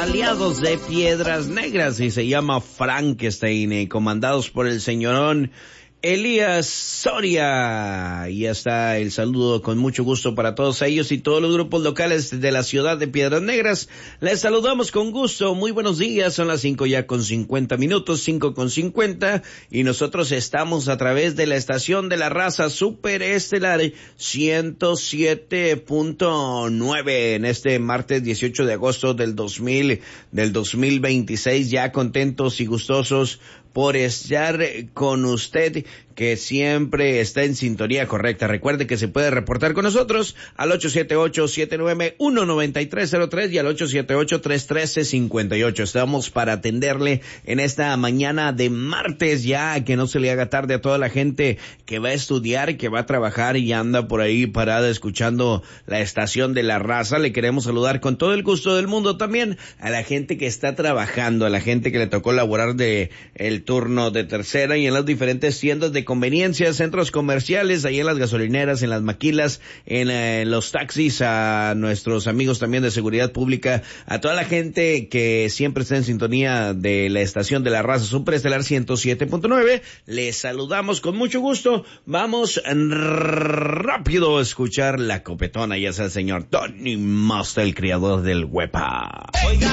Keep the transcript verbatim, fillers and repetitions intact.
aliados de Piedras Negras y se llama Frankenstein, eh, comandados por el señorón Elías Soria. Y ya está el saludo con mucho gusto para todos ellos y todos los grupos locales de la ciudad de Piedras Negras. Les saludamos con gusto. Muy buenos días. Son las cinco ya con cincuenta minutos, cinco con cincuenta. Y nosotros estamos a través de la estación de la raza Super Estelar ciento siete punto nueve en este martes dieciocho de agosto del dos mil, del dos mil veintiséis. Ya contentos y gustosos por estar con usted, que siempre está en sintonía correcta. Recuerde que se puede reportar con nosotros al ocho siete ocho, siete nueve uno, nueve tres cero tres y al ocho siete ocho, tres uno tres, cinco ocho. Estamos para atenderle en esta mañana de martes, ya que no se le haga tarde a toda la gente que va a estudiar, que va a trabajar y anda por ahí parada escuchando la estación de la raza. Le queremos saludar con todo el gusto del mundo también a la gente que está trabajando, a la gente que le tocó laborar de el turno de tercera y en las diferentes tiendas de conveniencia, centros comerciales, ahí en las gasolineras, en las maquilas, en eh, los taxis, a nuestros amigos también de seguridad pública, a toda la gente que siempre está en sintonía de la estación de la raza Superestelar ciento siete punto nueve. Les saludamos con mucho gusto. Vamos rápido a escuchar la copetona, ya sea el señor Tony Masta, el criador del Huepa. Oiga.